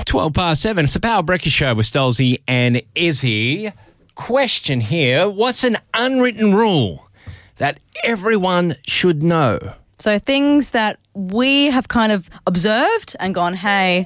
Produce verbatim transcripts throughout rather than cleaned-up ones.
twelve past seven. It's the Power Breakfast Show with Stolzy and Izzy. Question here. What's an unwritten rule that everyone should know? So things that we have kind of observed and gone, hey,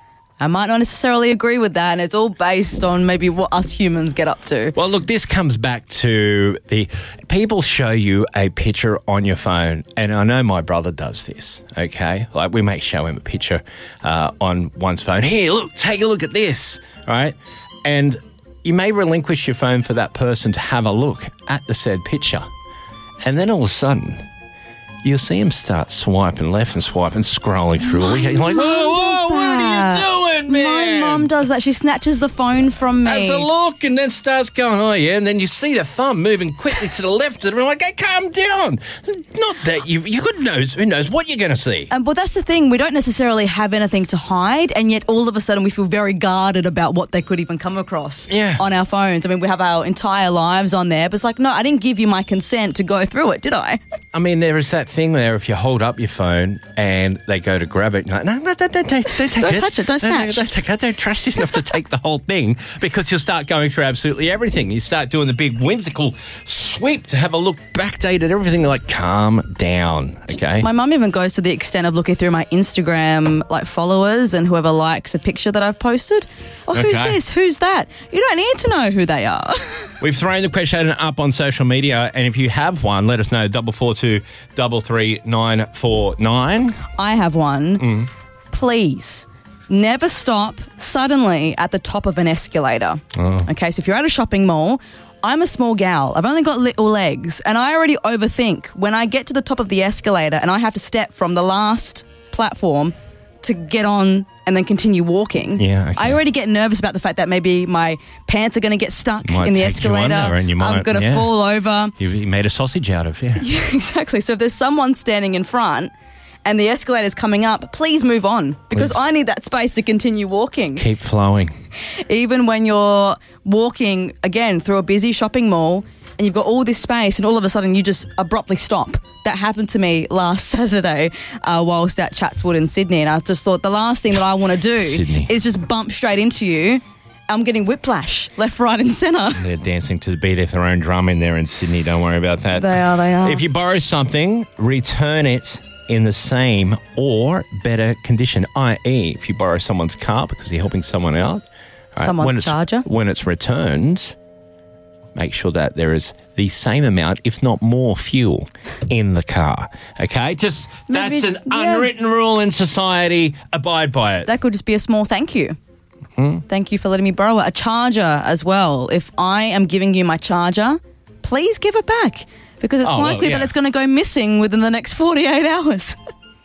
I might not necessarily agree with that, and it's all based on maybe what us humans get up to. Well, look, this comes back to the people show you a picture on your phone, and I know my brother does this, okay? Like, we may show him a picture uh, on one's phone. Here, look, take a look at this, right? And you may relinquish your phone for that person to have a look at the said picture, and then all of a sudden, you'll see him start swiping left and swiping, scrolling through. My You're like, whoa, whoa, what are you doing, man? My mum does that. She snatches the phone from me. Has a look and then starts going, oh, yeah, and then you see the thumb moving quickly to the left, and we're like, hey, calm down. Not that you, you could know, who knows what you're going to see. Um, but that's the thing. We don't necessarily have anything to hide, and yet all of a sudden we feel very guarded about what they could even come across Yeah. on our phones. I mean, we have our entire lives on there, but it's like, no, I didn't give you my consent to go through it, did I? I mean, there is that thing there, if you hold up your phone and they go to grab it, you're like, no, no, don't, don't, take, don't take Don't it. touch it, don't No, no, snatch. don't take it. Don't trust you enough to take the whole thing, because you'll start going through absolutely everything. You start doing the big whimsical sweep to have a look, backdated everything. They're like, calm down, okay? My mum even goes to the extent of looking through my Instagram like followers and whoever likes a picture that I've posted. Oh, who's Okay. this? Who's that? You don't need to know who they are. We've thrown the question up on social media, and if you have one, let us know. Double four two double three nine four nine. I have one. Mm. Please, never stop suddenly at the top of an escalator. Oh. Okay, so if you're at a shopping mall, I'm a small gal. I've only got little legs, and I already overthink when I get to the top of the escalator and I have to step from the last platform to get on and then continue walking. Yeah, okay. I already get nervous about the fact that maybe my pants are going to get stuck Might in the take you escalator. under and you might- I'm going to yeah. fall over. You, you made a sausage out of, yeah. Yeah, exactly. So if there's someone standing in front and the escalator's coming up, please move on, because Please. I need that space to continue walking. Keep flowing. Even when you're walking, again, through a busy shopping mall and you've got all this space and all of a sudden you just abruptly stop. That happened to me last Saturday uh, whilst at Chatswood in Sydney, and I just thought the last thing that I want to do Sydney. is just bump straight into you. I'm getting whiplash left, right and centre. They're dancing to the beat of their own drum in there in Sydney. Don't worry about that. They are, they are. If you borrow something, return it in the same or better condition, that is, if you borrow someone's car because you're helping someone out, right, Someone's when it's, charger. when it's returned, make sure that there is the same amount, if not more, fuel in the car. Okay? Just Maybe- that's an yeah. unwritten rule in society. Abide by it. That could just be a small thank you. Hmm? Thank you for letting me borrow it. A charger as well. If I am giving you my charger, please give it back, because it's Oh, well, likely yeah. that it's going to go missing within the next forty-eight hours.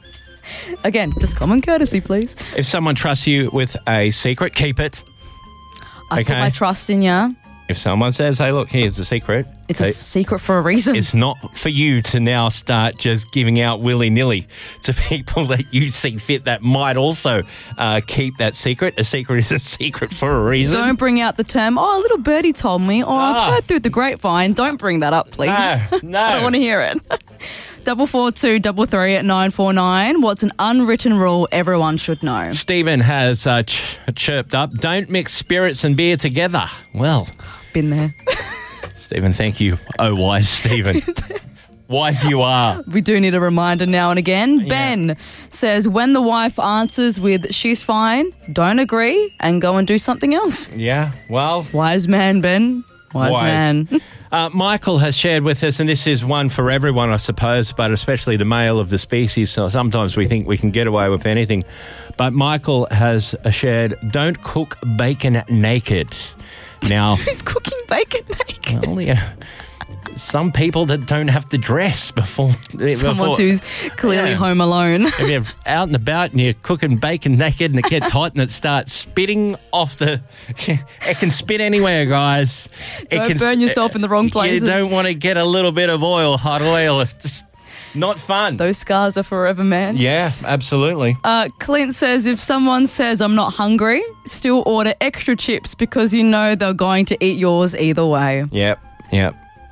Again, just common courtesy, please. If someone trusts you with a secret, keep it. I put Okay. my trust in you. If someone says, hey, look, here's a secret, It's a hey, secret for a reason. it's not for you to now start just giving out willy-nilly to people that you see fit that might also uh, keep that secret. A secret is a secret for a reason. Don't bring out the term, oh, a little birdie told me, or Ah. I've heard through the grapevine. Don't bring that up, please. No, no. I don't want to hear it. Double four two double three at nine four nine. What's an unwritten rule everyone should know? Stephen has uh, ch- chirped up, don't mix spirits and beer together. Well, Been there. Stephen, thank you. Oh, wise Stephen. Wise you are. We do need a reminder now and again. Ben says, when the wife answers with, she's fine, don't agree, and go and do something else. Yeah, well... Wise man, Ben. Wise, Wise. man. Uh, Michael has shared with us, and this is one for everyone, I suppose, but especially the male of the species. So sometimes we think we can get away with anything. But Michael has uh, shared, don't cook bacon naked. Now, Who's cooking bacon naked? well, yeah, some people that don't have to dress before... Someone before, who's clearly Yeah. home alone. if you're out and about and you're cooking bacon naked and it gets hot and it starts spitting off the... It can spit anywhere, guys. It Don't can burn yourself in the wrong places. You don't want to get a little bit of oil, hot oil. It's just not fun. Those scars are forever, man. Yeah, absolutely. Uh, Clint says, if someone says, I'm not hungry, still order extra chips because you know they're going to eat yours either way. Yep, yep.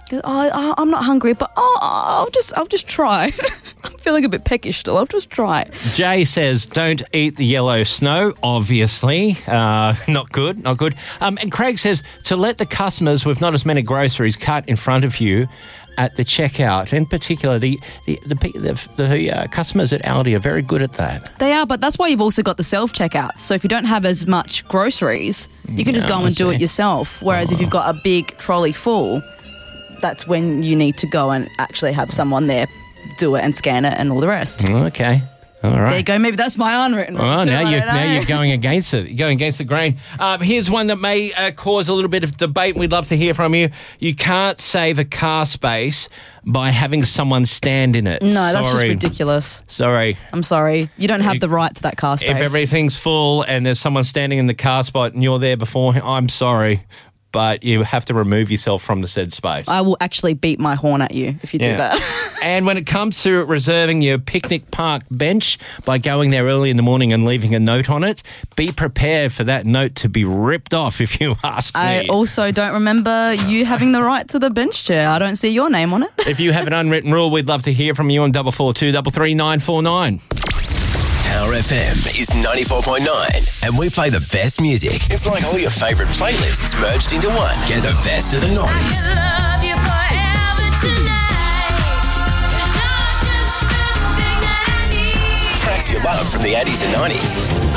Oh, oh, I'm not hungry, but oh, I'll just I'll just try. I'm feeling a bit peckish still. I'll just try it. Jay says, don't eat the yellow snow, obviously. Uh, not good, not good. Um, and Craig says, to let the customers with not as many groceries cut in front of you at the checkout. In particular, the the, the, the, the uh, customers at Aldi are very good at that. They are, but that's why you've also got the self-checkout. So if you don't have as much groceries, you can just Yeah, go I and do see. it yourself. Whereas if you've got a big trolley full, that's when you need to go and actually have someone there do it and scan it and all the rest. Okay. All right. There you go. Maybe that's my unwritten rule. Well, too, now I you're, don't now know. you're going against it. You're going against the grain. Um, here's one that may uh, cause a little bit of debate. We'd love to hear from you. You can't save a car space by having someone stand in it. No, that's just Sorry. ridiculous. Sorry. I'm sorry. You don't have the right to that car space. If everything's full and there's someone standing in the car spot and you're there before, I'm sorry, but you have to remove yourself from the said space. I will actually beat my horn at you if you do Yeah. that. And when it comes to reserving your picnic park bench by going there early in the morning and leaving a note on it, be prepared for that note to be ripped off, if you ask me. I also don't remember you having the right to the bench chair. I don't see your name on it. If you have an unwritten rule, we'd love to hear from you on double four two double three nine four nine. Power F M is ninety-four point nine, and we play the best music. It's like all your favourite playlists merged into one. Get the best of the noughties. Love you forever tonight. 'Cause you're just everything that I need. Tracks you love from the eighties and nineties.